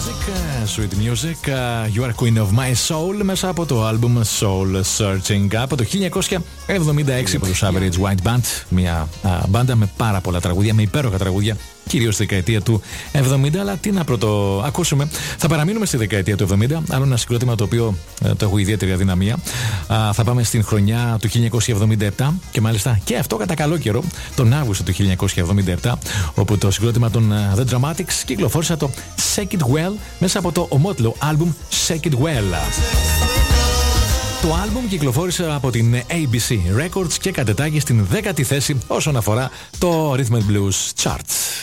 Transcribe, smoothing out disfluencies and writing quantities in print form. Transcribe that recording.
Sweet Music, You Are Queen of My Soul, μέσα από το άλμπουμ Soul Searching από το 1976 από τους Average White Band. Μια μπάντα με πάρα πολλά τραγούδια, με υπέροχα τραγούδια, κυρίως στη δεκαετία του 70. Αλλά τι να πρωτοακούσουμε. Θα παραμείνουμε στη δεκαετία του 70. Άλλο ένα συγκρότημα το οποίο το έχω ιδιαίτερη αδυναμία. Θα πάμε στην χρονιά του 1977 και μάλιστα και αυτό κατά καλό καιρό, τον Αύγουστο του 1977, όπου το συγκρότημα των The Dramatics κυκλοφόρησε το Shake It Well μέσα από το ομότιλο άλμπουμ Shake It Well. Το άλμπουμ κυκλοφόρησε από την ABC Records και κατετάγει στην 10η θέση όσον αφορά το Rhythm and Blues Charts.